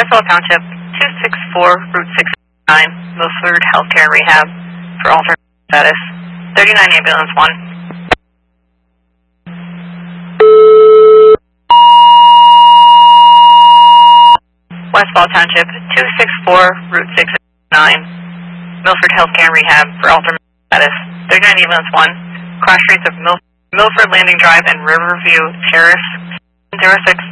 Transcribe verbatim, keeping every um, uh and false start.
Westfall Township, two six four, Route six nine, Milford Healthcare Rehab for alternate status. thirty-nine Ambulance one. Westfall Township, two six four, Route six nine, Milford Healthcare Rehab for alternate status. thirty-nine Ambulance one. Cross streets of Mil Milford Landing Drive and Riverview Terrace, zero six